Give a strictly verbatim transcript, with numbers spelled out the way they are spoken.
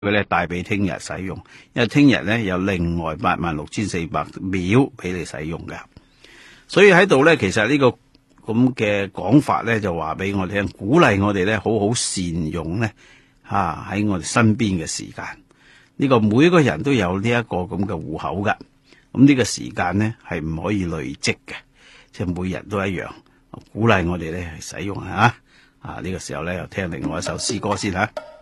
佢咧帶俾聽日使用，因為聽日咧有另外八萬六千四百秒俾你使用嘅。所以喺度咧，其實呢個咁嘅講法咧，就話俾我哋聽，鼓勵我哋咧好好善用咧吓喺我哋身邊嘅時間。呢個每一個人都有呢一個咁嘅戶口噶，咁呢個時間咧係唔可以累積嘅，即係每日都一樣。鼓勵我哋咧使用吓啊！呢個時候咧又聽另外一首詩歌先吓。